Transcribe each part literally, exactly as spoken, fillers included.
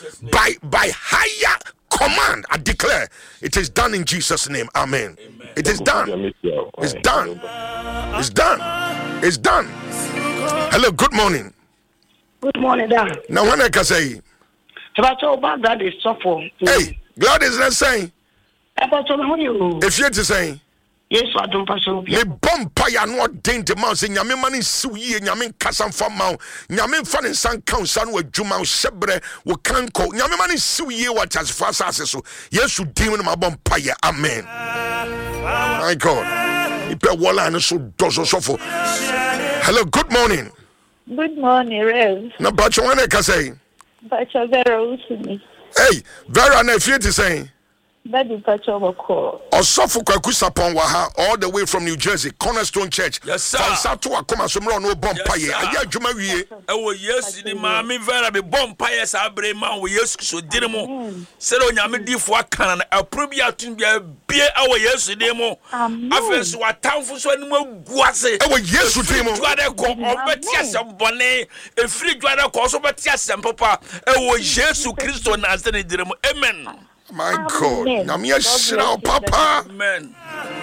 by by higher command, I declare it is done in Jesus' name. Amen. Amen. It is done. It's done. It's done. It's done. Hello, good morning. Good morning, Dan. Now, when I can say, that is so. Hey, God is not saying. If you're to say, yes, I don't pass over. Me bompire no danger mouse nyame mani suye nyame kasam fa maw nyame fa ne san kan san wa djuma shebre wo kanko nyame mani suye wa tas fa asase so yesu dim no ma bompire. Amen. My God, ipe wala no so dozo sofo. Hello, good morning. Good morning, Rev. Na bacho wane ka say? Bacho Vera usumi. Hey, Vera na fie ti say? Baby Pacho Boko. Osofo Kwaku Sapon Waha, all the way from New Jersey, Cornerstone Church. Yes, sir. Fansato akoma somro no bompaye. Aya adwuma wie. E wo Yesu ni maami vera be bompaye sa abre ma wo Yesu so dire mo. Se lo nyame difo aka na aprobi atun bia bie e wo Yesu de mo. Afa so watamfo so anim aguase. E wo Yesu de mo. Dwade ko obeti asem bone, e firi dwade ko so beti asem papa. E wo Yesu Kristo na ase ne dire mo. Amen. My God, Namia Shira Papa. Amen.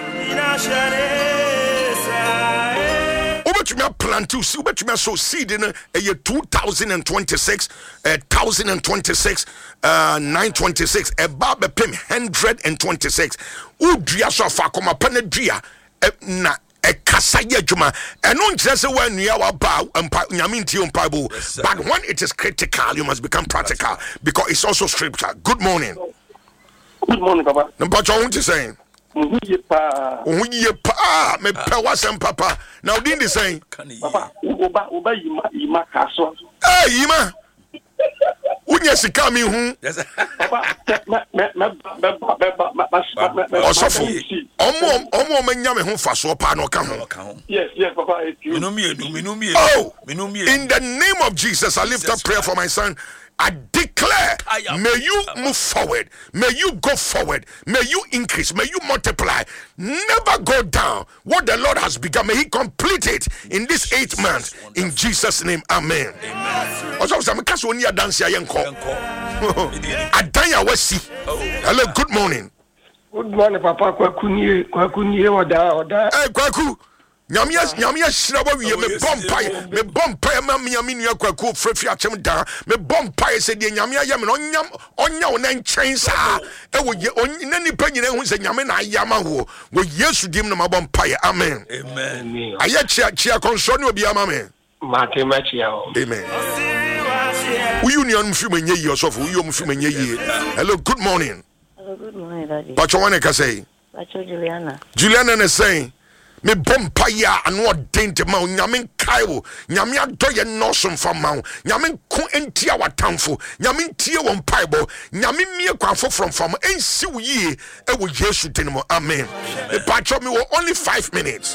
Ubetumi plan to see ubetumi so seed in a year two thousand twenty-six, uh, one thousand twenty-six, uh, nine twenty-six, a barber pim one hundred twenty-six. Udria so fa koma panedria na e kasaya juma and non just when you are bow and nyaminti on bible, but when it is critical you must become practical because it's also scripture. Good morning. Good morning, Papa. No, but what you saying? Uhuye pa. Uhuye pa. Me pa wasem papa. Now didn't they say? Papa, uba uba yima yima kaso. Hey yima. Unya sika mi hu. Papa, me me me me me me. Osofo. Omo omo me nya me hu faso pa no ka ho. Yes, yes, Papa. Minu mienu, minu mienu. Oh, minu mienu. In the name of Jesus, I lift up prayer for my son. I declare, may you move forward, may you go forward, may you increase, may you multiply, never go down. What the Lord has begun, may He complete it in this eighth month. In Jesus' name, Amen. Hello, good morning. Good morning, Papa. Kwaku kwaku niye oda oda. Hey, Kwaku. Nyamia nyamia shirawa wiye me bompaye me bompaye ma nyami nua Kwaku frefi achem da me bompaye se de nyamia ya me onyam onya wo na nchen sa e wo ye na nipa nyina hu se nyame na ayama ho wo Yesu dim no ma bompaye. Amen. Amen. Aya chia chia konso ne obi ama me mate ma chia o. Amen. We union mfi menye yi osofo we yo mfi menye yi. Hello, good morning. Hello, good morning, Daddy. Pacho wane ka say? Pacho Juliana. Juliana na saying me bompaya ano dente ma nyame kaiwo nyame adoye nosom fa ma nyame ko entia watamfo nyame ntie wo mpaibo nyame mie kwafo from from ensi wo yie e wo Yesu denimo. Amen. Me patcho me wo only five minutes.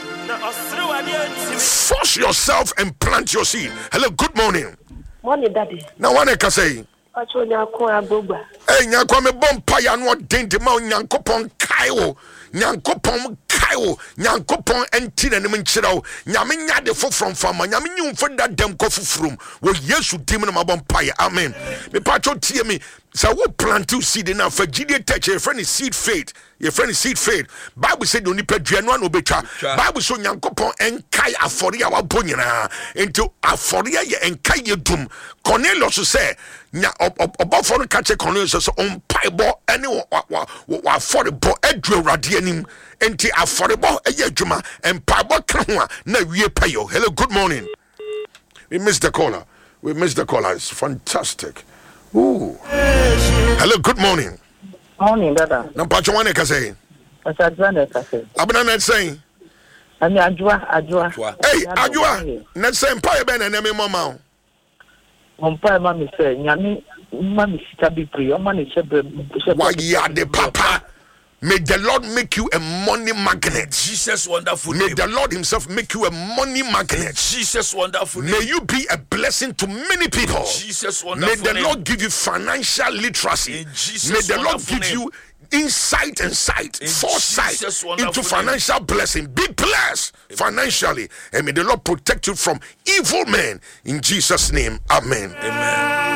Force yourself and plant your seed. Hello, good morning. Morning, Daddy. Now one can say Pacho nyako agbogba. eh nyako me bompaya ano dente ma nyankopon kaiwo nyankopon kaiwo nyankopon enti na nim nkyirawo nyame nya de fo from fama nyame nyum fo da dem ko fufurum wo Yesu dim na mabon paye. Amen. Me patcho tie me say wo plant seed na fa gide touch your friend seed faith your friend seed faith Bible said oni padua no na obetwa Bible so nyankopon enkai afori a wabɔ nyina enti afori ye enkai ye dum Cornelius say nya obofo no ka che Cornelius so on paibo ene wa wa afori bo adu awrade anim enti afori bo eye adwuma empaibo ka ho a na wie payo. Hello, good morning. We missed the caller. We missed the caller. It's fantastic. Ooh. Hello, good morning. Morning, Dada. Na pacho wane ka say? Pacho Adwa ka say. Abana na say? Ani Adwa, Adwa. Hey, Adwa. Na say empire be na me mama. Empire ma me say, nyame ma me sita bi pri, o ma ne chebe. Why ya de papa? May the Lord make you a money magnet. Jesus wonderful May name. the Lord himself make you a money magnet. Jesus wonderful name. May you be a blessing to many people. Jesus May wonderful the name. Lord give you financial literacy. In Jesus May the Lord wonderful give name. you insight and sight, In foresight Jesus wonderful into financial blessing. Be blessed financially. And may the Lord protect you from evil men. In Jesus' name, amen. Amen.